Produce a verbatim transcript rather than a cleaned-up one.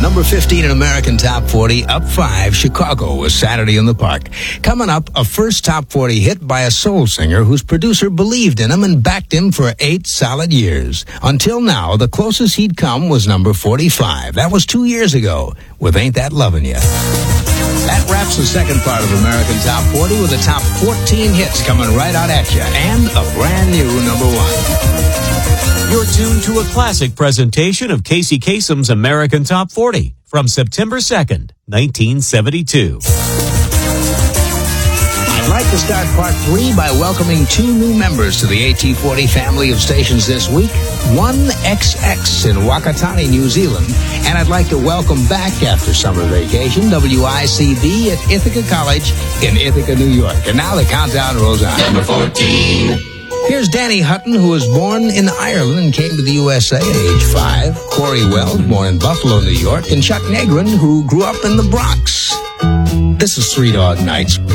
Number fifteen in American Top forty, up five, Chicago was Saturday in the Park. Coming up, a first Top forty hit by a soul singer whose producer believed in him and backed him for eight solid years. Until now, the closest he'd come was number forty-five. That was two years ago with Ain't That Lovin' Ya. That wraps the second part of American Top forty with the top fourteen hits coming right out at you and a brand new number one. You're tuned to a classic presentation of Casey Kasem's American Top forty from September second, nineteen seventy-two. I'd like to start part three by welcoming two new members to the A T forty family of stations this week. One X X in Wakatani, New Zealand, and I'd like to welcome back after summer vacation W I C B at Ithaca College in Ithaca, New York. And now the countdown rolls on. Number fourteen. Here's Danny Hutton, who was born in Ireland and came to the U S A at age five. Corey Wells, born in Buffalo, New York. And Chuck Negrin, who grew up in the Bronx. This is Three Dog Nights.